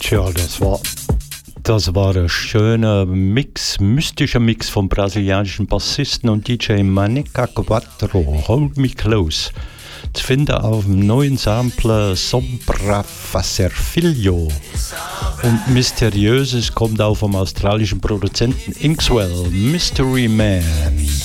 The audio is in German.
Tja, das war ein schöner Mix, mystischer Mix vom brasilianischen Bassisten und DJ Manica Quattro, Hold Me Close. Zu finden auf dem neuen Sampler Sombra Fazer Filho. Und Mysteriöses kommt auch vom australischen Produzenten Inkswell, Mystery Man.